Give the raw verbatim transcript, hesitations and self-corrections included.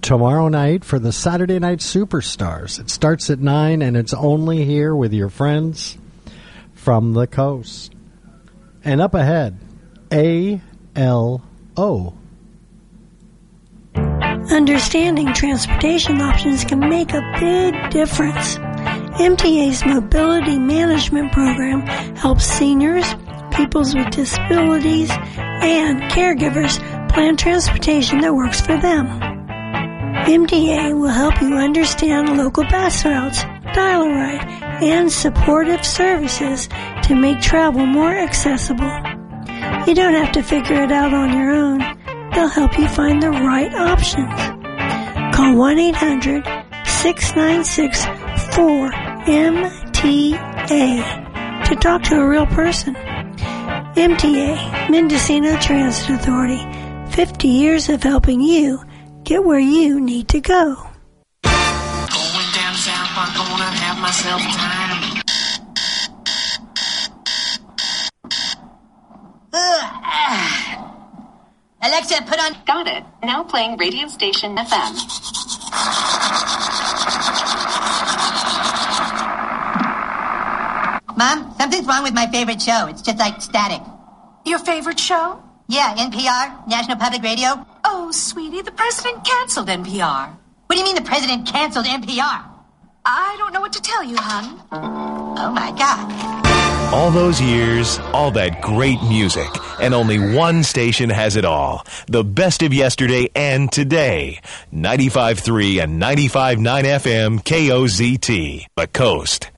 tomorrow night for the Saturday Night Superstars. It starts at nine, and it's only here with your friends from the coast. And up ahead, A L O. Understanding transportation options can make a big difference. M T A's Mobility Management Program helps seniors, people with disabilities, and caregivers plan transportation that works for them. M T A will help you understand local bus routes, dial-a-ride, and supportive services to make travel more accessible. You don't have to figure it out on your own. They'll help you find the right options. Call one eight hundred six nine six four M T A to talk to a real person. M T A, Mendocino Transit Authority, fifty years of helping you get where you need to go. Going down south, I'm gonna have myself time. Alexa, put on... Got it. Now playing radio station F M. Mom, something's wrong with my favorite show. It's just like static. Your favorite show? Yeah, N P R, National Public Radio. Oh, sweetie, the president canceled N P R. What do you mean the president canceled N P R? I don't know what to tell you, hon. Oh, my God. All those years, all that great music, and only one station has it all. The best of yesterday and today. ninety-five point three and ninety-five point nine F M K O Z T, The Coast.